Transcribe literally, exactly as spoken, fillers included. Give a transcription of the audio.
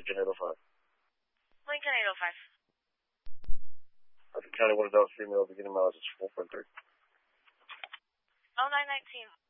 Lincoln eight oh five. Lincoln eight oh five. Hudson County, one adult female, beginning mileage is four point three. oh nine nineteen.